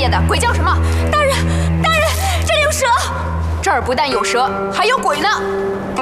面的，鬼叫什么？大人，大人，这里有蛇！这儿不但有蛇，还有鬼呢！